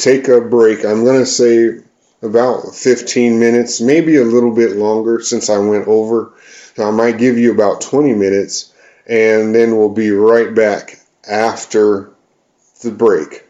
take a break. I'm going to say about 15 minutes, maybe a little bit longer since I went over. So I might give you about 20 minutes, and then we'll be right back after the break.